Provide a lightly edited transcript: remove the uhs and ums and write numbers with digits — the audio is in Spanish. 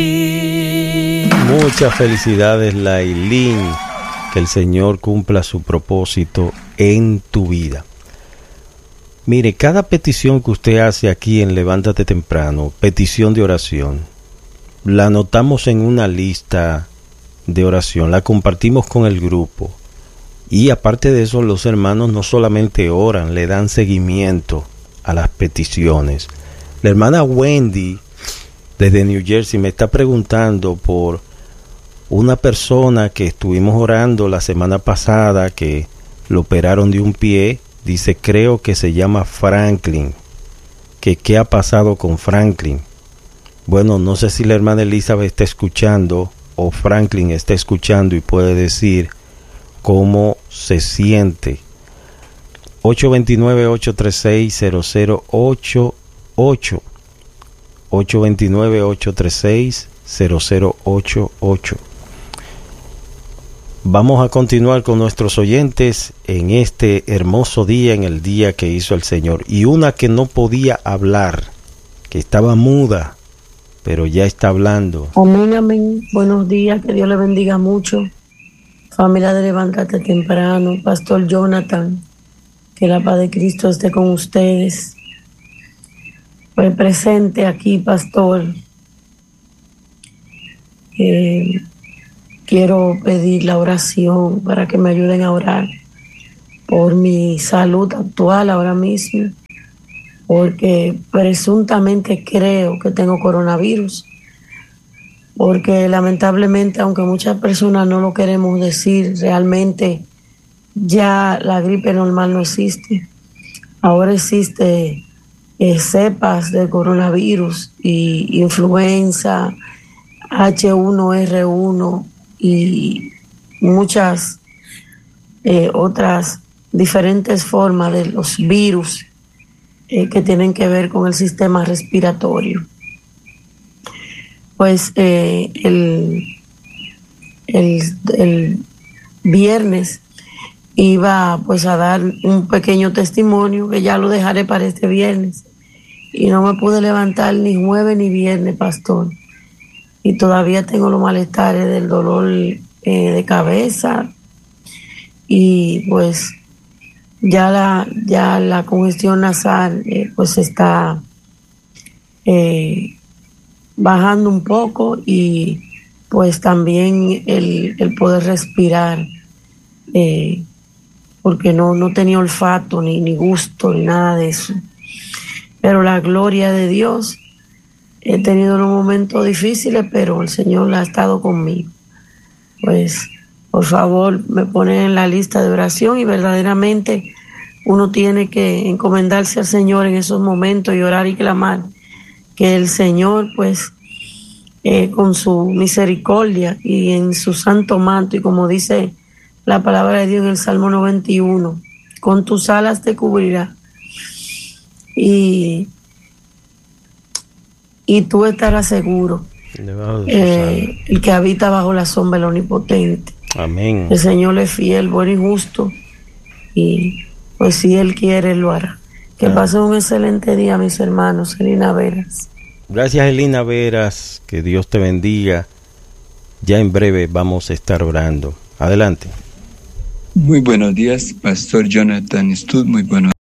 Muchas felicidades, Lailín. Que el Señor cumpla su propósito en tu vida. Mire, cada petición que usted hace aquí en Levántate Temprano, petición de oración, la anotamos en una lista de oración, la compartimos con el grupo. Y aparte de eso, los hermanos no solamente oran, le dan seguimiento a las peticiones. La hermana Wendy, desde New Jersey, me está preguntando por una persona que estuvimos orando la semana pasada, que lo operaron de un pie. Dice, creo que se llama Franklin. Que qué ha pasado con Franklin. Bueno, no sé si la hermana Elizabeth está escuchando o Franklin está escuchando y puede decir cómo se siente. 829-836-0088. 829-836-0088. Vamos a continuar con nuestros oyentes en este hermoso día, en el día que hizo el Señor. Y una que no podía hablar, que estaba muda, pero ya está hablando. Amén, amén. Buenos días, que Dios le bendiga mucho. Familia de Levántate Temprano, Pastor Jonathan, que la paz de Cristo esté con ustedes. Pues presente aquí, Pastor. Quiero pedir la oración para que me ayuden a orar por mi salud actual ahora mismo, porque presuntamente creo que tengo coronavirus, porque lamentablemente, aunque muchas personas no lo queremos decir, realmente ya la gripe normal no existe. Ahora existe cepas del coronavirus y influenza, H1N1 y muchas otras diferentes formas de los virus que tienen que ver con el sistema respiratorio. Pues el viernes iba pues a dar un pequeño testimonio que ya lo dejaré para este viernes y no me pude levantar ni jueves ni viernes, pastor, y todavía tengo los malestares del dolor de cabeza y pues ya la congestión nasal pues está bajando un poco y pues también el poder respirar, porque no tenía olfato ni gusto ni nada de eso. Pero la gloria de Dios, he tenido unos momentos difíciles, pero el Señor ha estado conmigo. Pues, por favor, me ponen en la lista de oración y verdaderamente uno tiene que encomendarse al Señor en esos momentos y orar y clamar que el Señor, pues, con su misericordia y en su santo manto, y como dice la palabra de Dios en el Salmo 91, con tus alas te cubrirá y tú estarás seguro, el que habita bajo la sombra del Omnipotente. Amén. El Señor es fiel, bueno y justo, y pues si Él quiere, lo hará. Que pasen un excelente día, mis hermanos. Elina Veras. Gracias, Elina Veras, que Dios te bendiga. Ya en breve vamos a estar orando. Adelante. Muy buenos días, Pastor Jonathan Stud, muy buenos